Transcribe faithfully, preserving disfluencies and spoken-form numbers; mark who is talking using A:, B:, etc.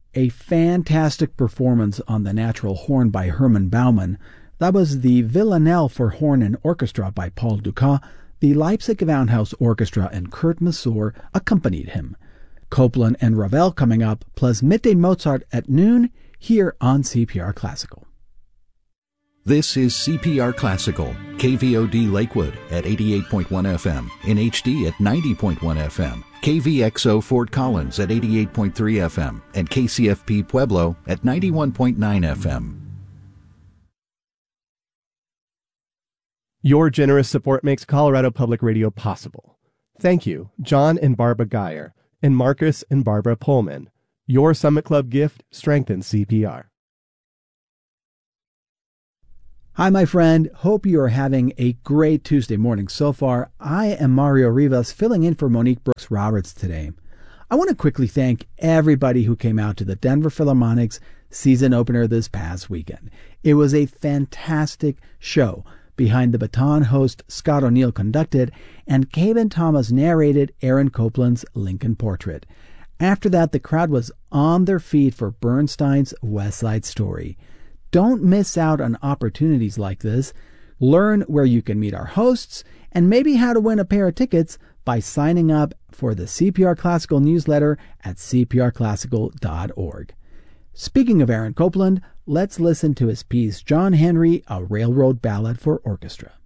A: A fantastic performance on the natural horn by Herman Baumann. That was the Villanelle for horn and orchestra by Paul Dukas. The Leipzig Gewandhaus Orchestra and Kurt Masur accompanied him. Copland and Ravel coming up, plus Mitte Mozart at noon, here on C P R Classical.
B: This is C P R Classical, K V O D Lakewood at eighty-eight point one F M, in H D at ninety point one F M, K V X O Fort Collins at eighty-eight point three F M, and K C F P Pueblo at ninety-one point nine F M.
C: Your generous support makes Colorado Public Radio possible. Thank you, John and Barbara Geyer, and Marcus and Barbara Pullman. Your Summit Club gift strengthens C P R.
A: Hi, my friend. Hope you are having a great Tuesday morning so far. I am Mario Rivas, filling in for Monique Brooks Roberts today. I want to quickly thank everybody who came out to the Denver Philharmonic's season opener this past weekend. It was a fantastic show. Behind the baton, host Scott O'Neill conducted, and Kevin Thomas narrated Aaron Copland's Lincoln Portrait. After that, the crowd was on their feet for Bernstein's West Side Story. Don't miss out on opportunities like this. Learn where you can meet our hosts and maybe how to win a pair of tickets by signing up for the C P R Classical newsletter at c p r classical dot org. Speaking of Aaron Copland, let's listen to his piece John Henry, A Railroad Ballad for Orchestra.